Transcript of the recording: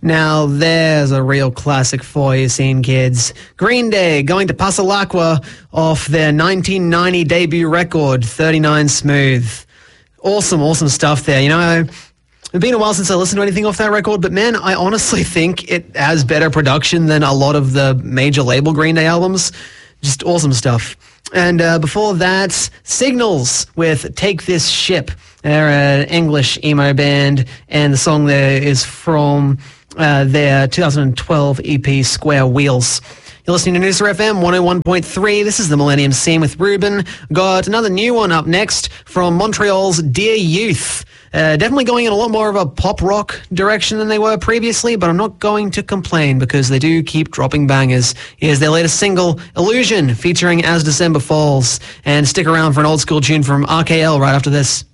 Now there's a real classic for you, Scene Kids. Green Day going to Pasalacqua off their 1990 debut record, 39 Smooth. Awesome stuff there. You know, it's been a while since I listened to anything off that record, but man, I honestly think it has better production than a lot of the major label Green Day albums. Just awesome stuff. And before that, Signals with Take This Ship. They're an English emo band, and the song there is from their 2012 EP, Square Wheels. You're listening to Noosa FM 101.3. This is the Millennium Scene with Ruben. Got another new one up next from Montreal's Dear Youth. Definitely going in a lot more of a pop rock direction than they were previously, but I'm not going to complain because they do keep dropping bangers. Here's their latest single, Illusion, featuring As December Falls. And stick around for an old school tune from RKL right after this.